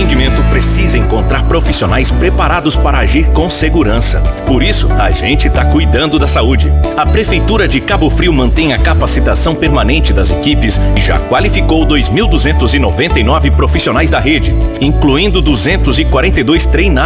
atendimento precisa encontrar profissionais preparados para agir com segurança. Por isso, a gente está cuidando da saúde. A Prefeitura de Cabo Frio mantém a capacitação permanente das equipes e já qualificou 2.299 profissionais da rede, incluindo 242 treinados